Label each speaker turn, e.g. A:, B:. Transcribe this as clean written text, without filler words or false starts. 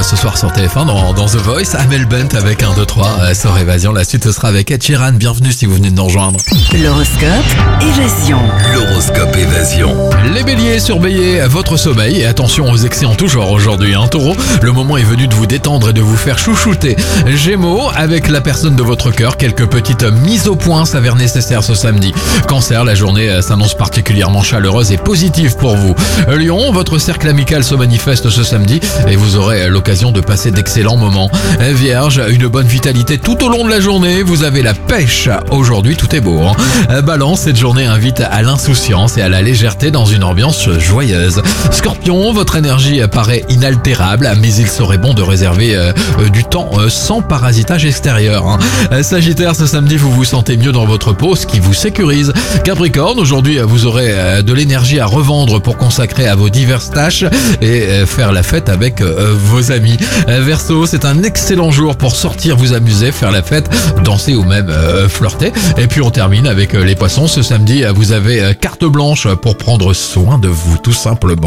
A: ce soir sur TF1 dans The Voice. Amel Bent avec 1, 2, 3 sur Évasion. La suite ce sera avec Ed Sheeran. Bienvenue si vous venez de nous rejoindre.
B: L'horoscope Évasion.
C: L'horoscope Évasion.
A: Les béliers, surveillez votre sommeil et attention aux excès en tout genre aujourd'hui. Taureau, le moment est venu de vous détendre et de vous faire chouchouter. Gémeaux, avec la personne de votre cœur, quelques petites mises au point s'avèrent nécessaires ce samedi. Cancer, la journée s'annonce particulièrement chaleureuse et positive pour vous. Lion, votre cercle amical se manifeste ce samedi et vous aurez l'occasion de passer d'excellents moments. Vierge, une bonne vitalité tout au long de la journée, vous avez la pêche. Aujourd'hui, tout est beau. Balance, cette journée invite à l'insouciance et à la légèreté dans une ambiance joyeuse. Scorpion, votre énergie paraît inaltérable, mais il serait bon de réserver du temps sans parasitage extérieur. Sagittaire, ce samedi, vous vous sentez mieux dans votre peau, ce qui vous sécurise. Capricorne, aujourd'hui, vous aurez de l'énergie à revendre pour consacrer à vos diverses tâches et faire la fête avec vos amis. Verseau, c'est un excellent jour pour sortir, vous amuser, faire la fête, danser ou même flirter. Et puis on termine avec les poissons. Ce samedi, vous avez carte blanche pour prendre soin de vous, tout simplement.